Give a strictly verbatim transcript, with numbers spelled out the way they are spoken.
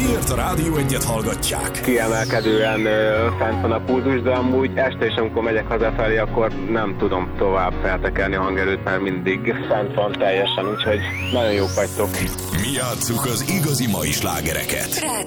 miért a Rádió Egyet hallgatják. Kiemelkedően ö, fent van a pulzus, de amúgy este is, amikor megyek hazafelé, akkor nem tudom tovább feltekerni a hangerőt, mert mindig fent van teljesen, úgyhogy nagyon jók vagytok. Mi játsszuk az igazi mai slágereket.